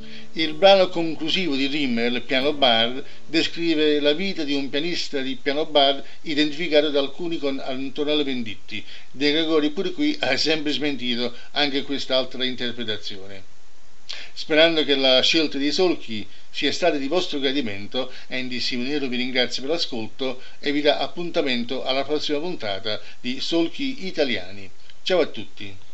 Il brano conclusivo di Rimmel, Piano Bar, descrive la vita di un pianista di piano bar identificato da alcuni con Antonello Venditti. De Gregori pure qui ha sempre smentito anche quest'altra interpretazione. Sperando che la scelta dei solchi sia stata di vostro gradimento, Andy Simonero vi ringrazio per l'ascolto e vi dà appuntamento alla prossima puntata di Solchi Italiani. Ciao a tutti!